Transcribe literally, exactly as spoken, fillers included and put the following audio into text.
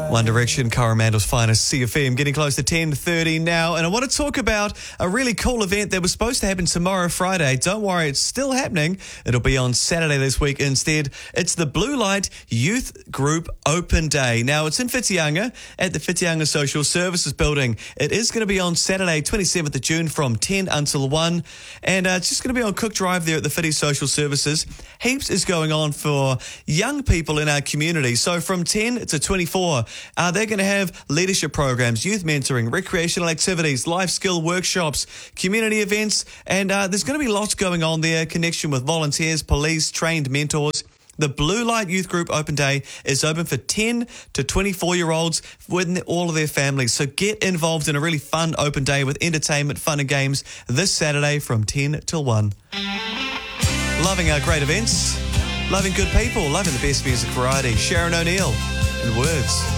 One Direction, Coromandel's finest, C F M, getting close to ten thirty now. And I want to talk about a really cool event that was supposed to happen tomorrow, Friday. Don't worry, it's still happening. It'll be on Saturday this week instead. It's the Blue Light Youth Group Open Day. Now, it's in Whitianga at the Whitianga Social Services Building. It is going to be on Saturday, twenty-seventh of June from ten until one. And uh, it's just going to be on Cook Drive there at the Whiti Social Services. Heaps is going on for young people in our community. So from ten to twenty-four, Uh, they're going to have leadership programs, youth mentoring, recreational activities, life skill workshops, community events, and uh, there's going to be lots going on there, connection with volunteers, police, trained mentors. The Blue Light Youth Group Open Day is open for ten to twenty-four-year-olds with all of their families. So get involved in a really fun open day with entertainment, fun and games this Saturday from ten till one. Loving our great events, loving good people, loving the best music variety. Sharon O'Neill in words.